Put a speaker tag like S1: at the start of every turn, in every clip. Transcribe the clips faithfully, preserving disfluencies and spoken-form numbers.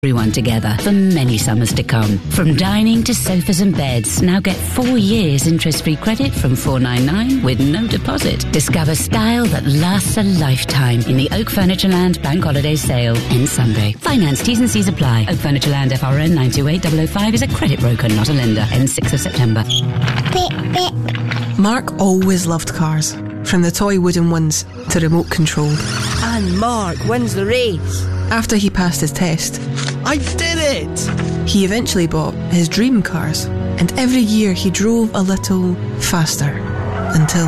S1: Everyone together for many summers to come. From dining to sofas and beds, now get four years interest-free credit from four ninety-nine with no deposit. Discover style that lasts a lifetime in the Oak Furnitureland Bank Holiday Sale. Ends Sunday. Finance T's and C's apply. Oak Furnitureland F R N nine two eight zero zero five is a credit broker, not a lender. Ends sixth of September.
S2: Beep, beep.
S3: Mark always loved cars. From the toy wooden ones to remote controlled.
S4: And Mark wins the race.
S3: After he passed his test,
S5: I did it!
S3: He eventually bought his dream cars, and every year he drove a little faster until...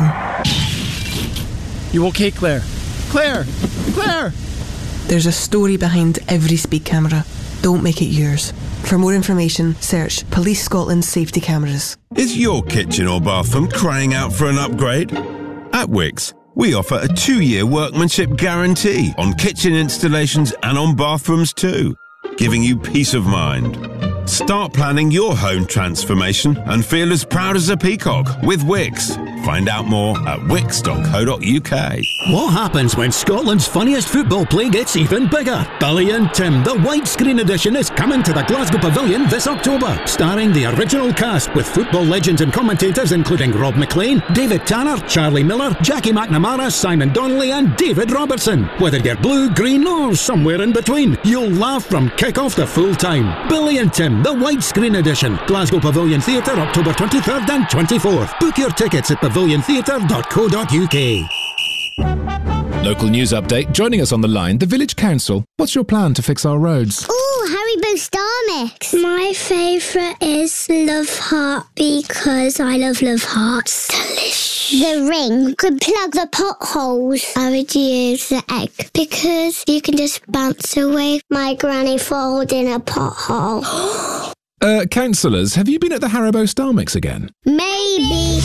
S5: You okay, Claire? Claire! Claire!
S3: There's a story behind every speed camera. Don't make it yours. For more information, search Police Scotland Safety Cameras.
S6: Is your kitchen or bathroom crying out for an upgrade? At Wickes, we offer a two-year workmanship guarantee on kitchen installations and on bathrooms too, giving you peace of mind. Start planning your home transformation and feel as proud as a peacock with Wickes. Find out more at wickes dot co dot uk.
S7: What happens when Scotland's funniest football play gets even bigger? Billy and Tim, the widescreen edition, is coming to the Glasgow Pavilion this October, starring the original cast with football legends and commentators including Rob McLean, David Tanner, Charlie Miller, Jackie McNamara, Simon Donnelly and David Robertson. Whether you're blue, green or somewhere in between, you'll laugh from kick-off to full-time. Billy and Tim, the widescreen edition. Glasgow Pavilion Theatre, October twenty-third and twenty-fourth. Book your tickets at pavilion theatre dot co dot uk.
S8: Local news update. Joining us on the line, the Village Council. What's your plan to fix our roads?
S2: Ooh, Haribo Star Mix. My favourite is Love Heart because I love Love Hearts. Delicious. The ring could plug the potholes. I would use the egg because you can just bounce away my granny falls in a pothole.
S8: Uh, councillors, have you been at the Haribo Star Mix again?
S2: Maybe.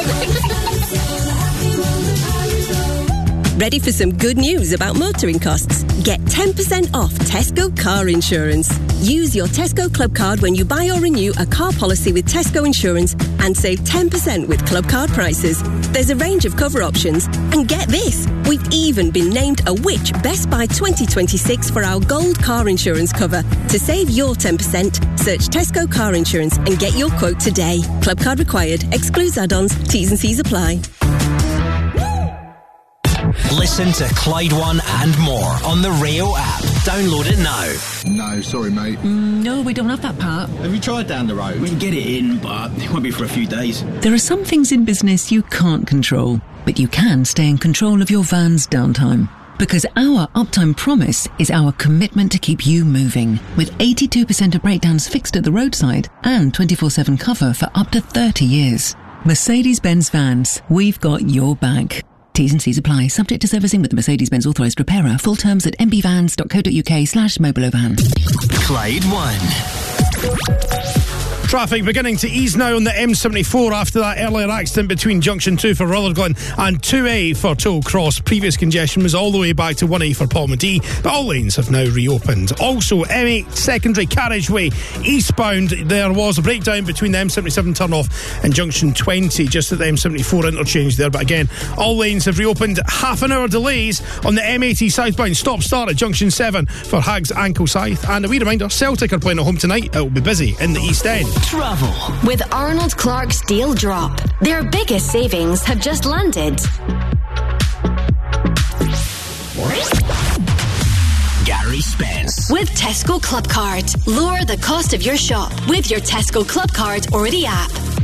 S9: Ready for some good news about motoring costs? Get ten percent off Tesco car insurance. Use your Tesco Club card when you buy or renew a car policy with Tesco Insurance and save ten percent with Club card prices. There's a range of cover options. And get this, we've even been named a Which Best Buy twenty twenty-six for our gold car insurance cover. To save your ten percent, search Tesco car insurance and get your quote today. Club card required. Excludes add-ons. T's and C's apply.
S10: Listen to Clyde One and more on the Rio app. Download it now.
S11: No, sorry, mate.
S12: Mm, no, we don't have that part.
S11: Have you tried down the road?
S13: We can get it in, but it won't be for a few days.
S12: There are some things in business you can't control, but you can stay in control of your van's downtime. Because our uptime promise is our commitment to keep you moving. With eighty-two percent of breakdowns fixed at the roadside and twenty-four seven cover for up to thirty years. Mercedes-Benz Vans, we've got your back. T's and C's apply. Subject to servicing with the Mercedes-Benz authorised repairer. Full terms at m b vans dot co dot u k slash mobilovan.
S10: Clyde One.
S14: Traffic beginning to ease now on the M seventy-four after that earlier accident between Junction two for Rutherglen and two A for Toll Cross. Previous congestion was all the way back to one A for Palmadie, but all lanes have now reopened. Also, M eight secondary carriageway eastbound, there was a breakdown between the M seventy-seven turn-off and Junction twenty, just at the M seventy-four interchange there, but again, all lanes have reopened. Half an hour delays on the M eighty southbound stop-start at Junction seven for Hags Ankle Scythe. And a wee reminder, Celtic are playing at home tonight. It will be busy in the East End.
S15: Travel with Arnold Clark's Deal Drop. Their biggest savings have just landed.
S10: Gary Spence.
S15: With Tesco Club Card. Lower the cost of your shop with your Tesco Club Card or the app.